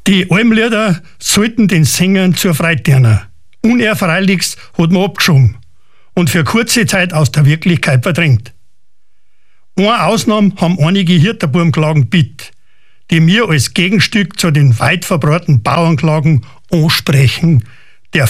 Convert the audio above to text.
Die Almlieder sollten den Sängern zur Freude dienen. Unerfreulichst hat man abgeschoben und für kurze Zeit aus der Wirklichkeit verdrängt. Eine Ausnahme haben einige Hirtenbubenklagen bitt, die wir als Gegenstück zu den weit verbreiteten Bauernklagen ansprechen,